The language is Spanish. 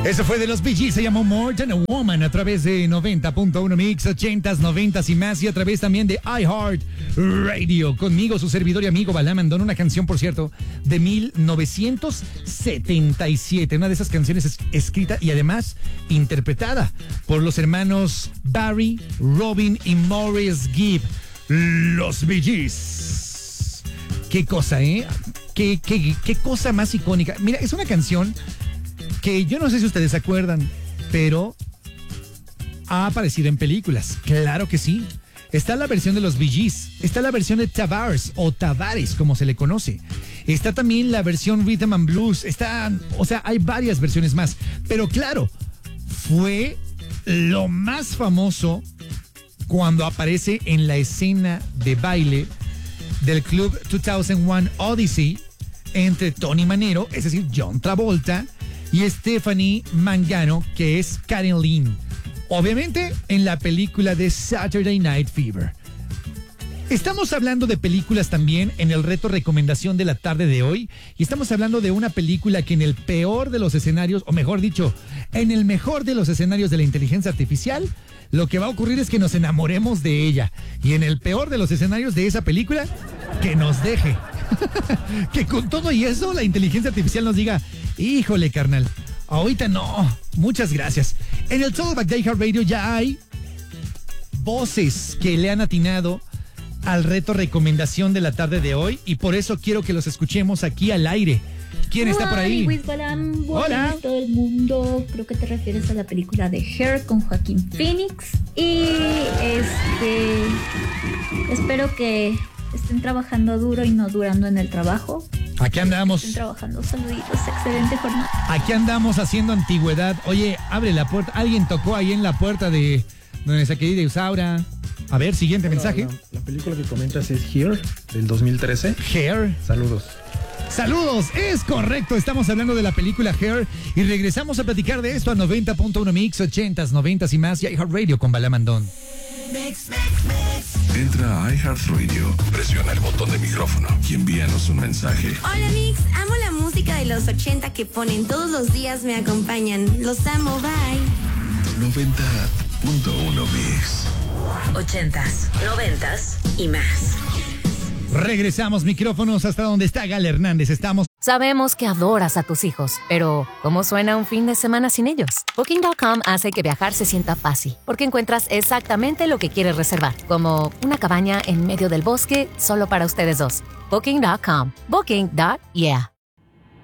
Eso fue de los Bee Gees, se llamó More Than a Woman a través de 90.1 Mix, 80s, 90s y más, y a través también de iHeart Radio. Conmigo, su servidor y amigo Balam Andón, una canción, por cierto, de 1977. Una de esas canciones escrita y además interpretada por los hermanos Barry, Robin y Maurice Gibb. Los Bee Gees. Qué cosa, ¿eh? Qué cosa más icónica. Mira, es una canción que yo no sé si ustedes se acuerdan, pero ha aparecido en películas. Claro que sí. Está la versión de los Bee Gees, está la versión de Tavares o Tavares, como se le conoce. Está también la versión Rhythm and Blues. Hay varias versiones más. Pero claro, fue lo más famoso cuando aparece en la escena de baile del Club 2001 Odyssey entre Tony Manero, es decir, John Travolta, y Stephanie Mangano, que es Karen Lynn. Obviamente en la película de Saturday Night Fever. Estamos hablando de películas también en el reto recomendación de la tarde de hoy. Y estamos hablando de una película que en el peor de los escenarios, o mejor dicho, en el mejor de los escenarios de la inteligencia artificial, lo que va a ocurrir es que nos enamoremos de ella. Y en el peor de los escenarios de esa película, que nos deje. Que con todo y eso la inteligencia artificial nos diga, híjole, carnal, ahorita no, muchas gracias. En el Totalback de iHeart Radio ya hay voces que le han atinado al reto recomendación de la tarde de hoy, y por eso quiero que los escuchemos aquí al aire. ¿Quién está por ahí? Hola. Todo el mundo, creo que te refieres a la película de Hair con Joaquín Phoenix. Y espero que estén trabajando duro y no durando en el trabajo. Aquí andamos. Estén trabajando, saluditos, excelente jornada. Aquí andamos haciendo antigüedad. Oye, abre la puerta. Alguien tocó ahí en la puerta de nuestra querida Isaura. A ver, siguiente mensaje. La película que comentas es Hair, del 2013. Hair. Saludos. Saludos, es correcto, estamos hablando de la película Hair y regresamos a platicar de esto a 90.1 Mix, 80s, 90s y más, y iHeartRadio con Balam Andón. Entra a iHeartRadio, presiona el botón de micrófono y envíanos un mensaje. Hola Mix, amo la música de los 80 que ponen todos los días, me acompañan. Los amo, bye. 90.1 Mix. 80s, 90s y más. Regresamos, micrófonos hasta donde está Gal Hernández. Estamos. Sabemos que adoras a tus hijos, pero ¿cómo suena un fin de semana sin ellos? Booking.com hace que viajar se sienta fácil, porque encuentras exactamente lo que quieres reservar, como una cabaña en medio del bosque solo para ustedes dos. Booking.com. Booking.yeah.